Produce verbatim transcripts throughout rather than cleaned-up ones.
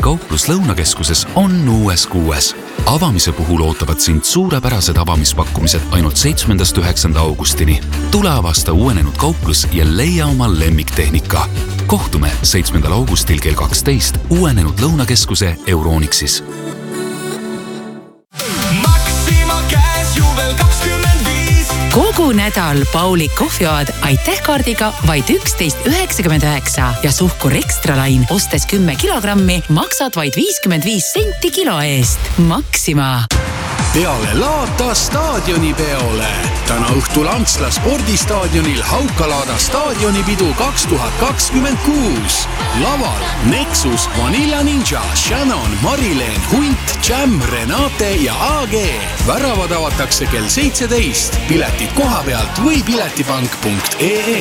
kauplus Lõunakeskuses on uues kuues. Avamise puhul ootavad sind suurepärased avamispakkumised ainult seitsmendast üheksanda augustini. Tule avasta uuenenud kauplus ja leia oma lemmiktehnika. Kohtume seitsmendal augustil kell kaksteist uuenenud Lõunakeskuse Euronixis. Maxima käes juubel kakskümmend viis. Kogu nädal Pauli kohvioad aitäh kaardiga vaid üksteist üheksakümmend üheksa ja suhkur Extralain ostes kümme kilogrammi maksad vaid viiskümmend viis senti kilo eest. Maxima. Peale Laata staadionipeole. Täna õhtul Antsla spordistaadionil Haukalaada staadionipidu kaks tuhat kakskümmend kuus. Laval Nexus, Vanilla Ninja, Shannon, Marileen, Hunt, Jam, Renate ja A G. Väravad avatakse kell seitseteist. Piletid koha pealt või piletipank punkt ee.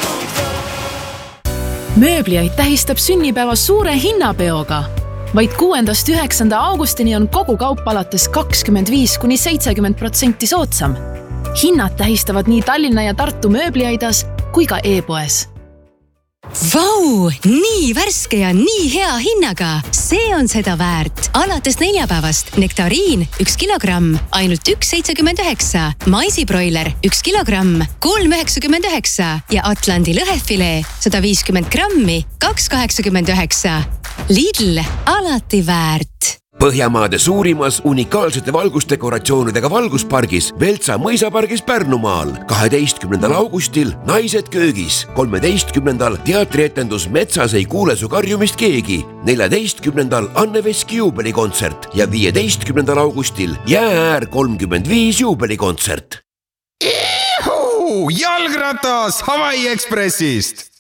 Mööbliaid tähistab sünnipäeva suure hinnapeoga. Vaid kuuendast üheksanda augustini on kogu kaup alates kakskümmend viis kuni seitsekümmend protsenti soodsam. Hinnad tähistavad nii Tallinna ja Tartu mööbliaidas kui ka e-poes. Vau, nii värske ja nii hea hinnaga. See on seda väärt. Alates neljapäevast nektariin üks kilogramm, ainult üks seitsekümmend üheksa. Maisibroiler üks kilogramm, kolm üheksakümmend üheksa. Ja Atlandi lõhefilee sada viiskümmend grammi, kaks kaheksakümmend üheksa. Lidl, alati väärt. Põhjamaade suurimas unikaalsete valgusdekoratsioonidega valguspargis Veltsa mõisapargis Pärnumaal. kaheteistkümnendal augustil Naised köögis. kolmeteistkümnendal teatrietendus Metsas ei kuule su karjumist keegi. neljateistkümnendal Anne Veski juubelikontsert ja viieteistkümnendal augustil Jäääär kolmkümmend viis juubelikontsert. Ihu! Jalgratas Hawaii Expressist!